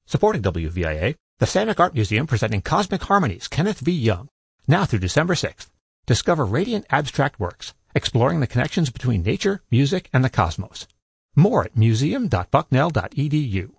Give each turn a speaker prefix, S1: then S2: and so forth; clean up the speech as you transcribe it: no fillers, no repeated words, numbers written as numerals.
S1: Supporting WVIA, the Samick Art Museum presenting Cosmic Harmonies, Kenneth V. Young, now through December 6th. Discover radiant abstract works, exploring the connections between nature, music, and the cosmos. More at museum.bucknell.edu.